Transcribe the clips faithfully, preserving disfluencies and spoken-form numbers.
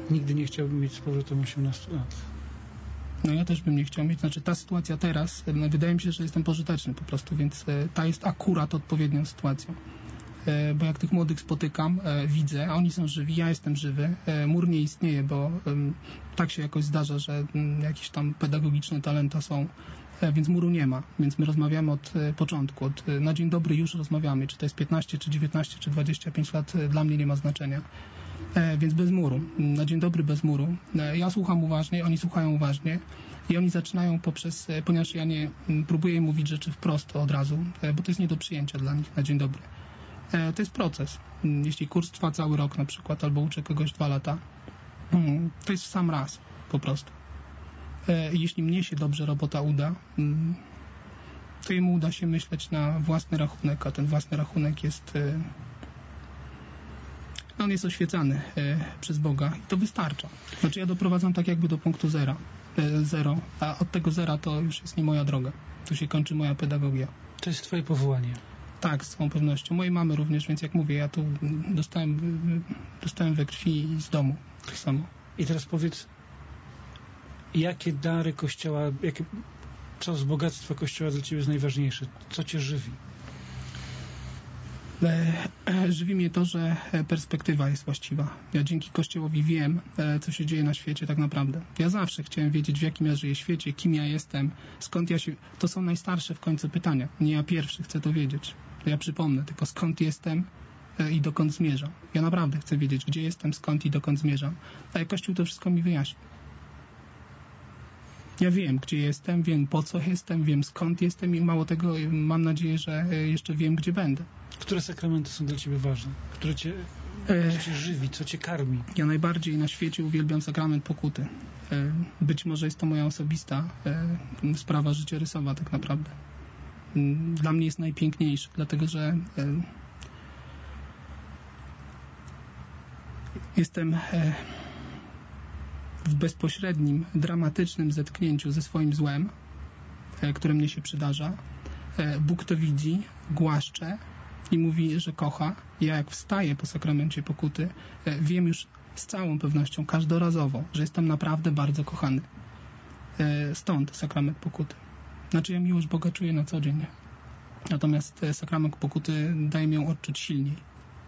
Nigdy nie chciałbym mieć z powrotem osiemnastu lat. No ja też bym nie chciał mieć, znaczy ta sytuacja teraz, no, wydaje mi się, że jestem pożyteczny po prostu, więc e, ta jest akurat odpowiednią sytuacją. E, bo jak tych młodych spotykam, e, widzę, a oni są żywi, ja jestem żywy, e, mur nie istnieje, bo e, tak się jakoś zdarza, że m, jakieś tam pedagogiczne talenta są, e, więc muru nie ma, więc my rozmawiamy od e, początku, od, e, na dzień dobry już rozmawiamy, czy to jest piętnaście, czy dziewiętnaście, czy dwadzieścia pięć lat, e, dla mnie nie ma znaczenia. E, więc bez muru, na dzień dobry bez muru. E, ja słucham uważnie, oni słuchają uważnie i oni zaczynają poprzez, e, ponieważ ja nie m, próbuję im mówić rzeczy wprost od razu, e, bo to jest nie do przyjęcia dla nich na dzień dobry. E, to jest proces. Mm, Jeśli kurs trwa cały rok na przykład, albo uczę kogoś dwa lata, mm, to jest w sam raz po prostu. E, jeśli mnie się dobrze robota uda, mm, to jemu uda się myśleć na własny rachunek, a ten własny rachunek jest... E, on jest oświecany e, przez Boga i to wystarcza. Znaczy ja doprowadzam tak jakby do punktu zera, e, zero, a od tego zera to już jest nie moja droga. Tu się kończy moja pedagogia. To jest twoje powołanie. Tak, z całą pewnością. Mojej mamy również, więc jak mówię, ja tu dostałem, dostałem we krwi i z domu tak samo. I teraz powiedz, jakie dary Kościoła, jakie, co z bogactwa Kościoła dla ciebie jest najważniejsze? Co cię żywi? Żywi mnie to, że perspektywa jest właściwa. Ja dzięki Kościołowi wiem, co się dzieje na świecie tak naprawdę. Ja zawsze chciałem wiedzieć, w jakim ja żyję świecie, kim ja jestem, skąd ja się... To są najstarsze w końcu pytania. Nie ja pierwszy chcę to wiedzieć. To ja przypomnę tylko, skąd jestem i dokąd zmierzam. Ja naprawdę chcę wiedzieć, gdzie jestem, skąd i dokąd zmierzam. A Kościół to wszystko mi wyjaśni. Ja wiem, gdzie jestem, wiem, po co jestem, wiem, skąd jestem i mało tego, mam nadzieję, że jeszcze wiem, gdzie będę. Które sakramenty są dla ciebie ważne? Które cię, co cię żywi, co cię karmi? Ja najbardziej na świecie uwielbiam sakrament pokuty. Być może jest to moja osobista sprawa życiorysowa tak naprawdę. Dla mnie jest najpiękniejszy, dlatego że jestem w bezpośrednim, dramatycznym zetknięciu ze swoim złem, które mnie się przydarza. Bóg to widzi, głaszcze i mówi, że kocha. Ja jak wstaję po sakramencie pokuty, wiem już z całą pewnością, każdorazowo, że jestem naprawdę bardzo kochany. Stąd sakrament pokuty. Znaczy ja miłość Boga czuję na co dzień. Natomiast sakrament pokuty daje mi ją odczuć silniej.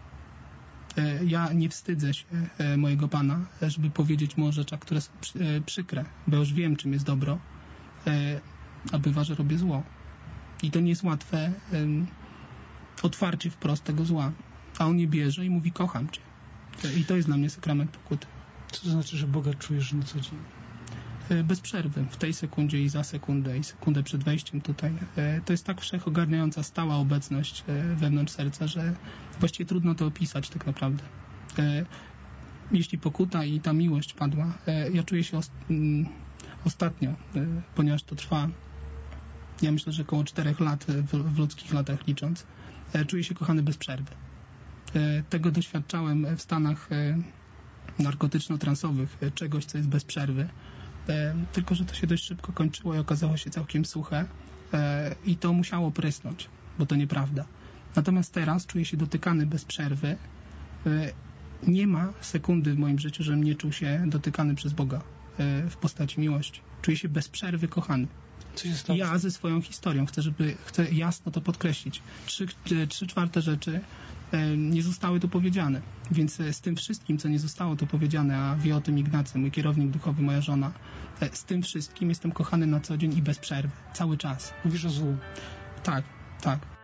Ja nie wstydzę się mojego Pana, żeby powiedzieć mu o rzeczach, które są przykre, bo już wiem, czym jest dobro, a bywa, że robię zło. I to nie jest łatwe otwarcie wprost tego zła. A on je bierze i mówi, kocham Cię. I to jest dla mnie sakrament pokuty. Co to znaczy, że Boga czujesz na co dzień? Bez przerwy, w tej sekundzie i za sekundę i sekundę przed wejściem tutaj. To jest tak wszechogarniająca stała obecność wewnątrz serca, że właściwie trudno to opisać tak naprawdę. Jeśli pokuta i ta miłość padła, ja czuję się ostatnio, ponieważ to trwa, ja myślę, że około czterech lat w ludzkich latach licząc, czuję się kochany bez przerwy. Tego doświadczałem w stanach narkotyczno-transowych, czegoś, co jest bez przerwy. Tylko że to się dość szybko kończyło i okazało się całkiem suche i to musiało prysnąć, bo to nieprawda. Natomiast teraz czuję się dotykany bez przerwy. Nie ma sekundy w moim życiu, żebym nie czuł się dotykany przez Boga w postaci miłości. Czuję się bez przerwy kochany. Co się stało? Ja ze swoją historią chcę, żeby chcę jasno to podkreślić. Trzy, trzy czwarte rzeczy nie zostały tu powiedziane. Więc z tym wszystkim, co nie zostało tu powiedziane, a wie o tym Ignacy, mój kierownik duchowy, moja żona, z tym wszystkim jestem kochany na co dzień i bez przerwy. Cały czas. Mówisz o złu. Tak, tak.